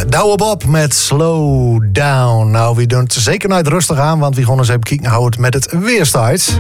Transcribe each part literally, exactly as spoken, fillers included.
Douwe Bob met Slow Down. Nou, we doen het zeker nooit rustig aan, want we gaan eens even kijken hoe het met het weer staat.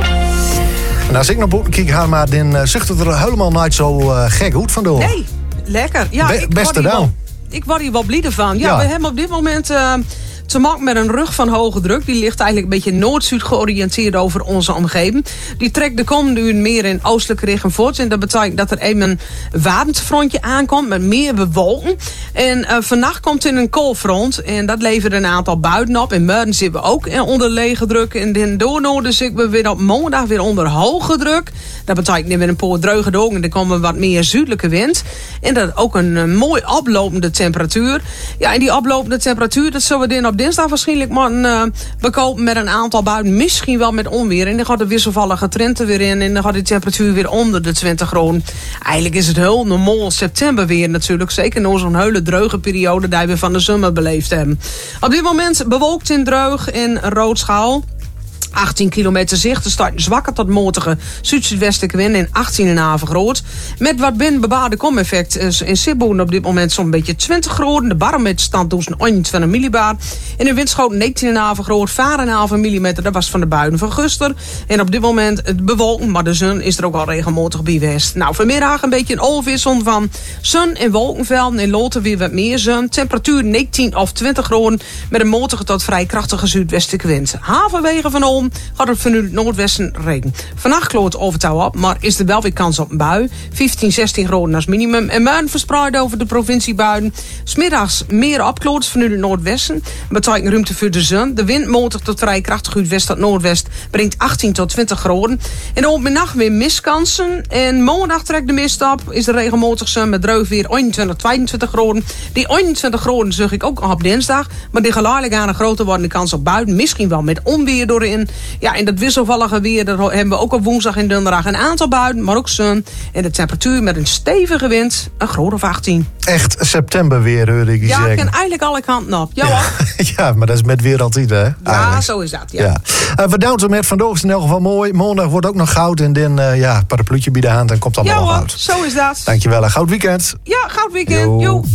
En als ik naar boven kijk, haar maar dan uh, zucht het er helemaal nooit zo uh, gek goed vandoor. Nee, lekker. Ja, Be- ik beste word hier down. wel, ik word hier wel blij van. Ja, Ja. we hebben op dit moment uh, te maken met een rug van hoge druk. Die ligt eigenlijk een beetje noord-zuid georiënteerd over onze omgeving. Die trekt de komende uur meer in oostelijke richting voort. En dat betekent dat er even een warmtefrontje aankomt met meer bewolking. En uh, vannacht komt er een koolfront. En dat levert een aantal buien op. In Muiden zitten we ook onder lege druk. En in Doornoorden zitten we weer op maandag weer onder hoge druk. Dat betekent weer een paar dreuge dagen. En er komen wat meer zuidelijke wind. En dat ook een uh, mooi oplopende temperatuur. Ja, en die oplopende temperatuur, dat zullen we dan op dinsdag waarschijnlijk maar uh, bekopen met een aantal buien. Misschien wel met onweer. En dan gaat de wisselvallige trend er weer in. En dan gaat de temperatuur weer onder de twintig graden. Eigenlijk is het heel normaal september weer natuurlijk. Zeker na zo'n hele dreuge periode die we van de zomer beleefd hebben. Op dit moment bewolkt in Dreug en Roodschaal. achttien kilometer zicht. Er staat een zwakke tot matige zuid-zuidwestelijke wind in achttien komma vijf graden. Met wat binnenbebaarde komeffect is in Sibboen op dit moment zo'n beetje twintig graden. De barometer staat dus een eenentwintig millibar. In de windschoot negentien komma vijf graden. vijf komma vijf millimeter. Dat was van de buien van Guster. En op dit moment het bewolken, maar de zon is er ook al regelmatig bij geweest. Nou, vanmiddag een beetje een overwissel van zon en wolkenvelden. In Loten weer wat meer zon. Temperatuur negentien of twintig graden. Met een matige tot vrij krachtige zuidwestelijke wind. Havenwegen van Olm gaat het vanuit het noordwesten regen. Vannacht kloot overtouw op, maar is er wel weer kans op een bui. vijftien, zestien graden als minimum. En muiden verspreid over de provinciebuiden. 'S Middags meer opkloot vanuit het noordwesten. Betekent ruimte voor de zon. De wind matig tot vrij krachtig uit west tot noordwest brengt achttien tot twintig graden. En op de nacht weer mistkansen. En maandag trekt de mist op. Is de regelmatig zon met dreug weer eenentwintig, tweeëntwintig graden. Die eenentwintig graden zag ik ook op dinsdag. Maar die geleidelijk aan een groter worden de kans op buien. Misschien wel met onweer doorin. Ja, en dat wisselvallige weer, dat hebben we ook op woensdag en donderdag een aantal buien, maar ook zon. En de temperatuur met een stevige wind, een graad of achttien. Echt september weer, hoor ik je ja, zeggen. ik ken eigenlijk alle kanten op. Ja, Ja. ja, maar dat is met weer altijd, hè? ja Eigenlijk. zo is dat. Ja. Ja. Uh, we danken met vandaag is in elk geval mooi. Maandag wordt ook nog goud en dan uh, ja, parapluutje bij de hand en komt allemaal Ja nog hoor, goud. zo is dat. Dankjewel, een goud weekend. Ja, goud weekend. Jo. Jo.